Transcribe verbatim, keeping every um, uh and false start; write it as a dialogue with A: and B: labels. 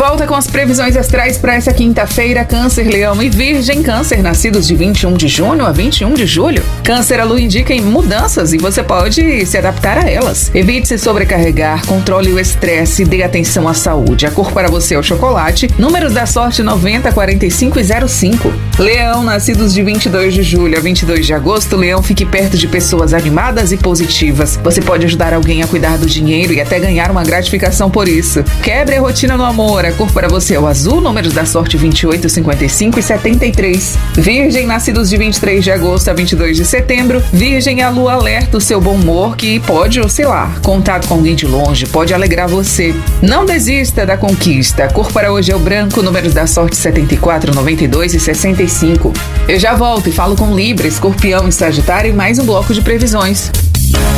A: volta com as previsões astrais para essa quinta-feira. Câncer, Leão e Virgem. Câncer, nascidos de vinte e um de junho a vinte e um de julho. Câncer, a lua indica em mudanças e você pode se adaptar a elas. Evite se sobrecarregar, controle o estresse e dê atenção à saúde. A cor para você é o chocolate. Números da sorte noventa, quarenta e cinco e zero cinco. Leão, nascidos de vinte e dois de julho a vinte e dois de agosto. Leão, fique perto de pessoas animadas e positivas. Você pode ajudar alguém a cuidar do dinheiro e até ganhar uma gratificação por isso. Quebre a rotina no amor. A cor para você é o azul. Números da sorte vinte e oito, cinquenta e cinco e setenta e três. Virgem, nascidos de vinte e três de agosto a vinte e dois de setembro. Virgem, a lua alerta o seu bom humor que pode oscilar. Contato com alguém de longe pode alegrar você. Não desista da conquista. A cor para hoje é o branco. Números da sorte setenta e quatro, noventa e dois e sessenta e cinco. Eu já volto e falo com Libra, Escorpião e Sagitário em mais um bloco de previsões.